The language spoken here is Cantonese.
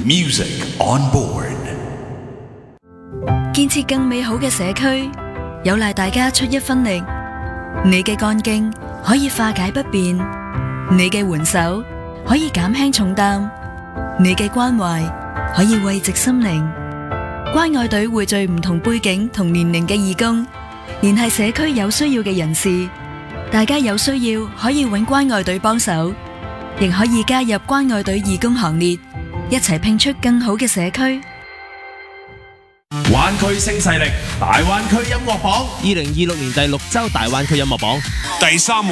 Music on board。 建設更美好嘅社區，有賴大家出一分力。你嘅幹勁可以化解不便，你嘅援手可以減輕重擔，你嘅關懷可以慰藉心靈。關愛隊匯聚唔同背景同年齡嘅義工，聯繫社區有需要嘅人士。大家有需要可以揾關愛隊幫手，亦可以加入關愛隊義工行列，一齊拼出更好嘅社區。 灣區新勢力大灣區音樂榜，2026年第6週大灣區音樂榜第3